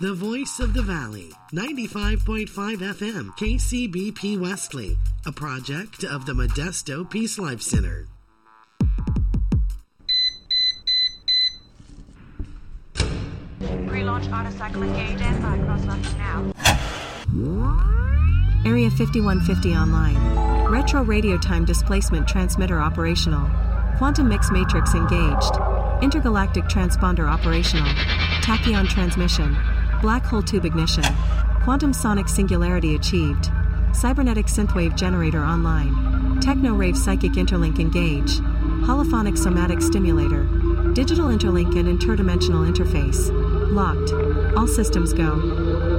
The voice of the Valley, 95.5 FM, KCBP Wesley, a project of the Modesto Peace Life Center. Pre-launch autocycle engaged and by cross-launch now. Area 5150 online. Retro radio time displacement transmitter operational. Quantum mix matrix engaged. Intergalactic transponder operational. Tachyon transmission. Black hole tube ignition. Quantum sonic singularity achieved. Cybernetic synthwave generator online. Techno-rave psychic interlink engage. Holophonic somatic stimulator. Digital interlink and interdimensional interface. Locked. All systems go.